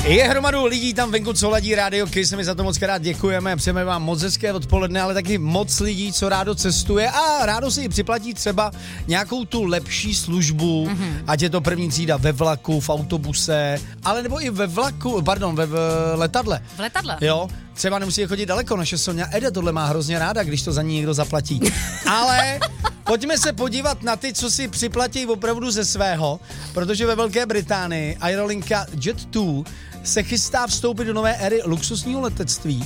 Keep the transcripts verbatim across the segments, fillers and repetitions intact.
Je hromadu lidí tam venku, co ladí rádio Kiss, my za to moc krát děkujeme, přejeme vám moc hezké odpoledne, ale taky moc lidí, co rádo cestuje a rádo si připlatí třeba nějakou tu lepší službu, mm-hmm. ať je to první třída ve vlaku, v autobuse, ale nebo i ve vlaku, pardon, ve v letadle. V letadle? Jo, třeba nemusí chodit daleko, naše Sonja Ede tohle má hrozně ráda, když to za ní někdo zaplatí. Ale pojďme se podívat na ty, co si připlatí opravdu ze svého, protože ve Velké Británii aerolinka Jet dva se chystá vstoupit do nové éry luxusního letectví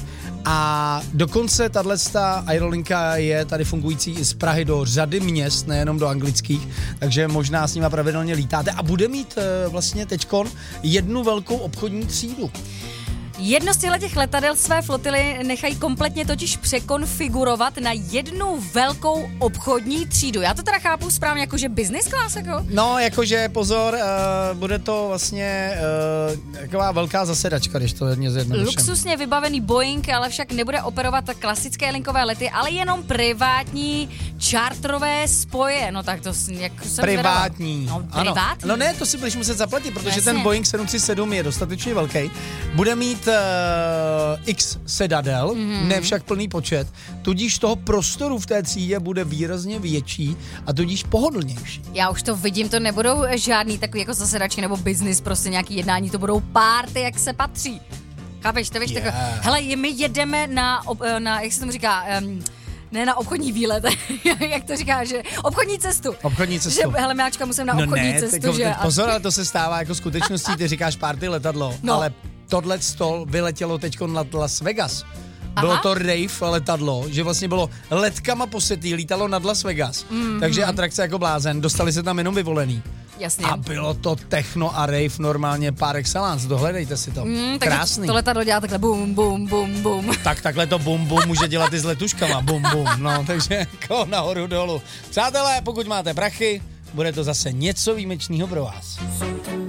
a dokonce tato aerolinka je tady fungující i z Prahy do řady měst, nejenom do anglických, takže možná s nima pravidelně lítáte a bude mít e, vlastně teďkon jednu velkou obchodní třídu. Jedno z těch letadel své flotily nechají kompletně totiž překonfigurovat na jednu velkou obchodní třídu. Já to teda chápu správně, jakože business class, jako? No, jakože pozor, uh, bude to vlastně uh, taková velká zasedačka, když to hodně zjednoduším. Luxusně vybavený Boeing ale však nebude operovat klasické linkové lety, ale jenom privátní čartrové spoje. No tak to jak jsem Privátní. No, privátní. No ne, to si budeš muset zaplatit, protože Jasně. ten Boeing sedm tři sedm je dostatečně velký. Bude mít uh, X sedadel, mm-hmm. ne však plný počet, tudíž toho prostoru v té třídě bude výrazně větší a tudíž pohodlnější. Já už to vidím, to nebudou žádný takový jako zasedačky nebo business, prostě nějaký jednání, to budou párty, jak se patří. Chápeš, to víš, yeah. takové, hele, my jedeme na, na, jak se tomu říká, um, ne na obchodní výlet, jak to říká, že obchodní cestu. Obchodní cestu. Že, hele, Máčka, musím na no obchodní ne, cestu, tyko, že? Pozor, ale to se stává jako skutečností, ty říkáš party letadlo, no. ale tohle stol vyletělo teďko na Las Vegas. Bylo Aha. to rave letadlo, že vlastně bylo letkama posetý, lítalo nad Las Vegas. Mm-hmm. Takže atrakce jako blázen, dostali se tam jenom vyvolený. Jasně. A bylo to techno a rave normálně par excellence, dohledejte si to. Mm, Krásný. To letadlo dělá takhle bum, bum, bum, bum. Tak takhle to bum, bum může dělat i s letuškama, bum, bum, no, takže jako nahoru dolů. Přátelé, pokud máte prachy, bude to zase něco výjimečného pro vás.